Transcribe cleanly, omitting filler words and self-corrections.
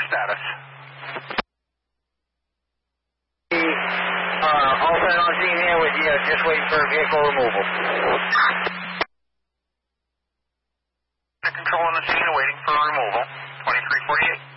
status? All set on scene here with you, just waiting for vehicle removal. Control on the scene, waiting for removal. 2348.